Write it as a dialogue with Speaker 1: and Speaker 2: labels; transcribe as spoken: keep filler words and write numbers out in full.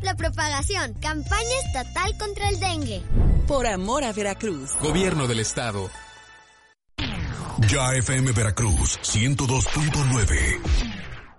Speaker 1: la propagación. Campaña estatal contra el dengue.
Speaker 2: Por amor a Veracruz.
Speaker 3: Gobierno del Estado.
Speaker 4: Ya F M Veracruz, ciento dos punto nueve.